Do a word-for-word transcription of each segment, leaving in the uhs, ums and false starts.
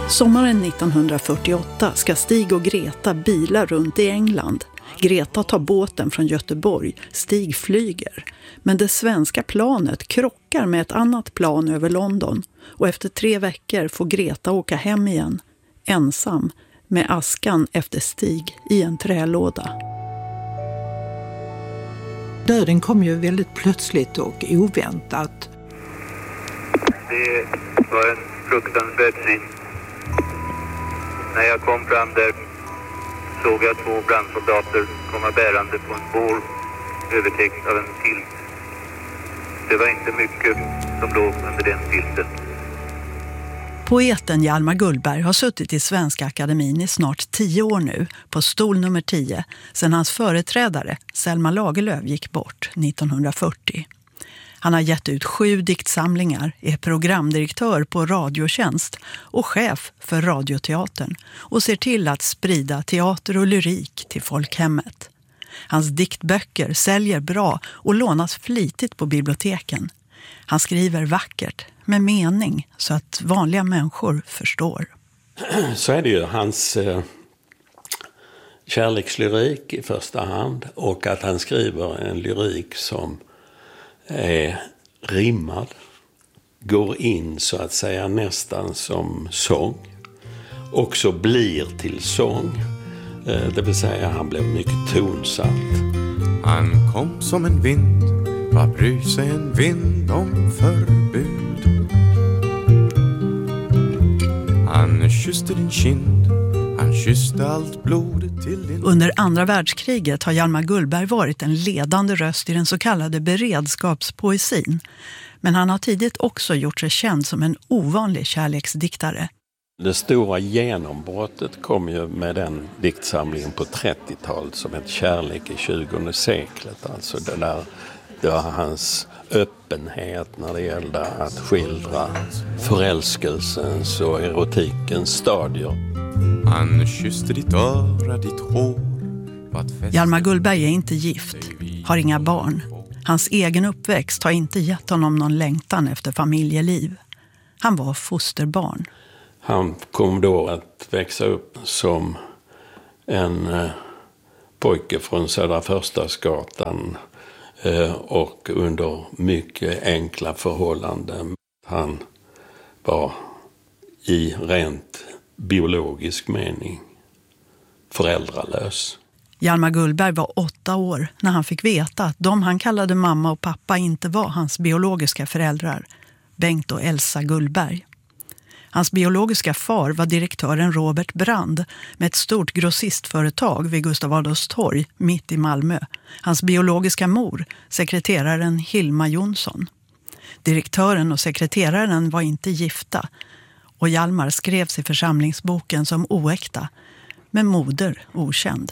Sommaren nittonhundrafyrtioåtta ska Stig och Greta bila runt i England. Greta tar båten från Göteborg, Stig flyger. Men det svenska planet krockar med ett annat plan över London. Och efter tre veckor får Greta åka hem igen, ensam, med askan efter Stig i en trälåda. Döden kom ju väldigt plötsligt och oväntat. Det var en fruktansvärd syn. När jag kom fram där såg jag två brandsoldater komma bärande på en bår övertäckt av en filt. Det var inte mycket som låg under den filten. Poeten Hjalmar Gullberg har suttit i Svenska Akademin i snart tio år nu, på stol nummer tio, sedan hans företrädare Selma Lagerlöf gick bort nittonhundrafyrtio. Han har gett ut sju diktsamlingar, är programdirektör på Radiotjänst och chef för Radioteatern och ser till att sprida teater och lyrik till folkhemmet. Hans diktböcker säljer bra och lånas flitigt på biblioteken. Han skriver vackert, med mening, så att vanliga människor förstår. Så är det ju hans eh, kärlekslyrik i första hand, och att han skriver en lyrik som är rimmad, går in så att säga nästan som sång, också blir till sång, eh, det vill säga han blev mycket tonsatt. Han kom som en vind, vad bryr sig en vind om förbud? Han kysste din kind, han kysste allt blodet till din... Under andra världskriget har Hjalmar Gullberg varit en ledande röst i den så kallade beredskapspoesin. Men han har tidigt också gjort sig känd som en ovanlig kärleksdiktare. Det stora genombrottet kom ju med den diktsamlingen på trettiotalet som ett kärlek i tjugonde seklet. Alltså det där, det var hans öppenhet när det gällde att skildra förälskelsens och erotikens stadier. Han kysste ditt öra, ditt hår. Hjalmar Gullberg är inte gift, har inga barn. Hans egen uppväxt har inte gett honom någon längtan efter familjeliv. Han var fosterbarn. Han kom då att växa upp som en eh, pojke från Södra Förstadsgatan eh, och under mycket enkla förhållanden. Han var i rent biologisk mening föräldralös. Hjalmar Gullberg var åtta år när han fick veta att de han kallade mamma och pappa inte var hans biologiska föräldrar, Bengt och Elsa Gullberg. Hans biologiska far var direktören Robert Brand med ett stort grossistföretag vid Gustav Adolfs torg mitt i Malmö. Hans biologiska mor, sekreteraren Hilma Jonsson. Direktören och sekreteraren var inte gifta och Hjalmar skrevs i församlingsboken som oäkta, med moder okänd.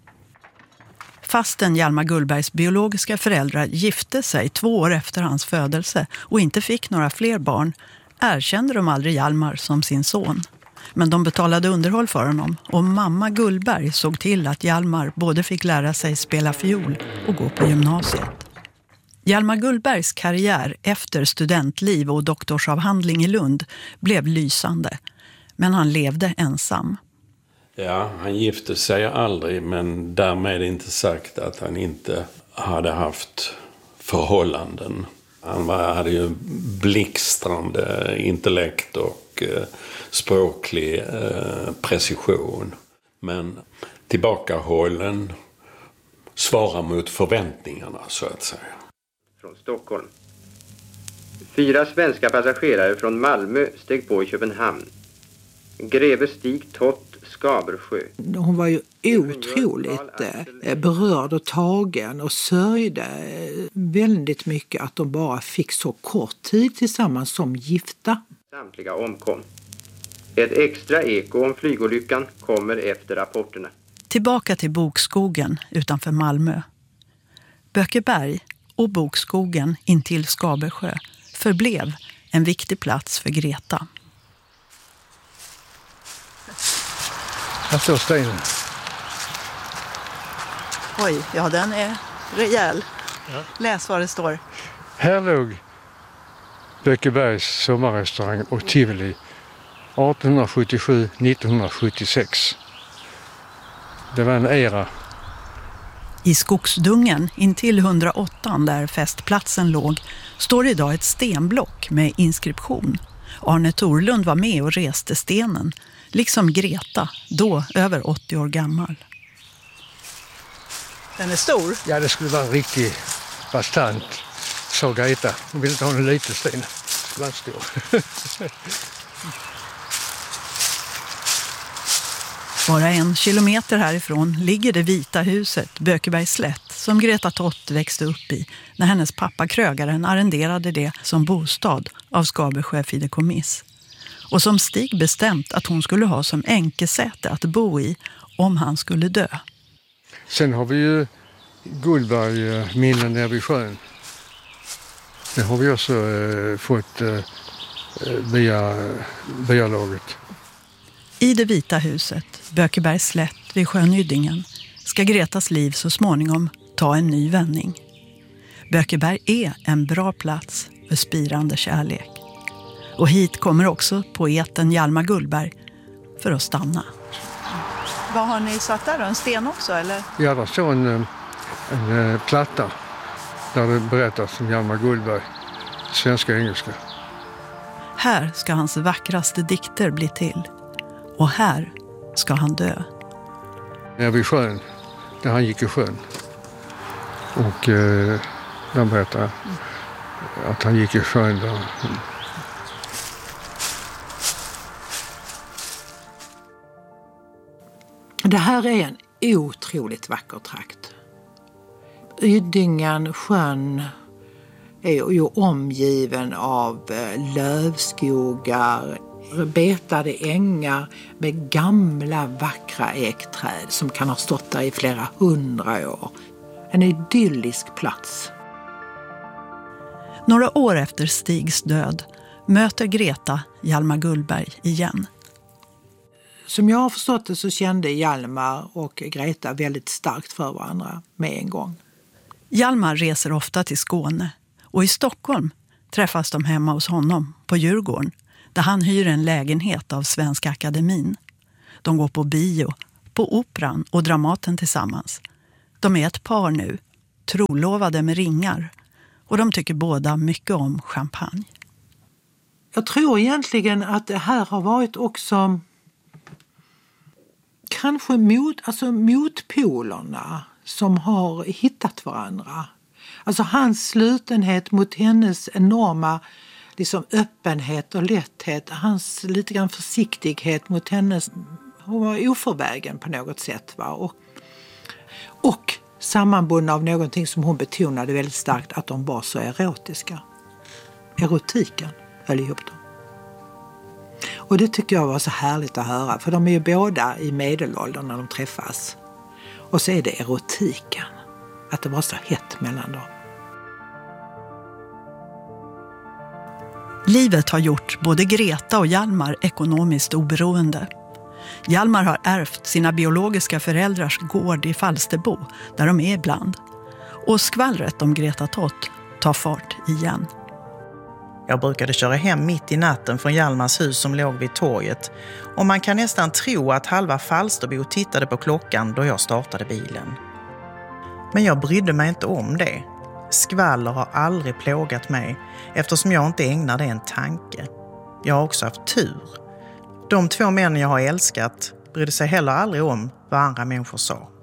Fastän Hjalmar Gullbergs biologiska föräldrar gifte sig två år efter hans födelse och inte fick några fler barn, erkände de aldrig Hjalmar som sin son. Men de betalade underhåll för honom och mamma Gullberg såg till att Hjalmar både fick lära sig spela fiol och gå på gymnasiet. Hjalmar Gullbergs karriär efter studentliv och doktorsavhandling i Lund blev lysande, men han levde ensam. Ja, han gifte sig aldrig, men därmed inte sagt att han inte hade haft förhållanden. Han var, hade ju blixtrande intellekt och eh, språklig eh, precision. Men tillbakahållen, svarar mot förväntningarna så att säga. Från Stockholm. Fyra svenska passagerare från Malmö steg på i Köpenhamn. Greve Stig Tott Skabersjö. Hon var ju otroligt eh, berörd och tagen och sörjde väldigt mycket att de bara fick så kort tid tillsammans som gifta. Samtliga omkom. Ett extra eko om flygolyckan kommer efter rapporterna. Tillbaka till Bokskogen utanför Malmö. Bökeberg och Bokskogen intill Skabersjö förblev en viktig plats för Greta. Här står stenen. Oj, ja den är rejäl. Ja. Läs vad det står. Här låg Bökebergs sommarrestaurang och Tivoli arton sjuttiosju till nittonhundrasjuttiosex. Det var en era. I skogsdungen intill hundraåtta där festplatsen låg står idag ett stenblock med inskription. Arne Thorlund var med och reste stenen, liksom Greta, då över åttio år gammal. Den är stor? Ja, det skulle vara en riktig bastant, sa Greta. Hon ville inte ha en liten sten. Det skulle vara stor. Bara en kilometer härifrån ligger det vita huset, Bökebergs slätt, som Greta Tott växte upp i när hennes pappa krögaren arrenderade det som bostad av Skabersjö fideikommiss. Och som Stig bestämt att hon skulle ha som enkesäte att bo i om han skulle dö. Sen har vi ju Gullberg minnen nere vid sjön. Det har vi också eh, fått eh, via byalaget. I det vita huset, Bökebergs slätt vid sjön Ydingen, ska Gretas liv så småningom ta en ny vändning. Bökeberg är en bra plats för spirande kärlek. Och hit kommer också poeten Hjalmar Gullberg för att stanna. Vad har ni satt där då? En sten också eller? Ja, där står en, en platta där det berättas om Hjalmar Gullberg, svenska och engelska. Här ska hans vackraste dikter bli till. Och här ska han dö. Nere vid sjön, där han gick i sjön. Och eh, de berättar att han gick i sjön där. Det här är en otroligt vacker trakt. Ydingen, sjön, är ju omgiven av lövskogar, betade ängar med gamla vackra ekträd som kan ha stått där i flera hundra år. En idyllisk plats. Några år efter Stigs död möter Greta Hjalmar Gullberg igen. Som jag har förstått det så kände Hjalmar och Greta väldigt starkt för varandra med en gång. Hjalmar reser ofta till Skåne och i Stockholm träffas de hemma hos honom på Djurgården där han hyr en lägenhet av Svenska Akademin. De går på bio, på operan och Dramaten tillsammans. De är ett par nu, trolovade med ringar och de tycker båda mycket om champagne. Jag tror egentligen att det här har varit också kanske mot, alltså motpolerna som har hittat varandra. Alltså hans slutenhet mot hennes enorma liksom, öppenhet och lätthet. Hans lite grann försiktighet mot hennes, hon var oförvägen på något sätt. Va? Och, och sammanbundna av någonting som hon betonade väldigt starkt, att de var så erotiska. Erotiken höll ihop dem. Och det tycker jag var så härligt att höra. För de är ju båda i medelåldern när de träffas. Och så är det erotiken. Att det var så hett mellan dem. Livet har gjort både Greta och Hjalmar ekonomiskt oberoende. Hjalmar har ärvt sina biologiska föräldrars gård i Falsterbo, där de är ibland. Och skvallret om Greta Tott tar fart igen. Jag brukade köra hem mitt i natten från Hjalmars hus som låg vid torget. Och man kan nästan tro att halva Falsterbo tittade på klockan då jag startade bilen. Men jag brydde mig inte om det. Skvaller har aldrig plågat mig eftersom jag inte ägnar det en tanke. Jag har också haft tur. De två män jag har älskat brydde sig heller aldrig om vad andra människor sa.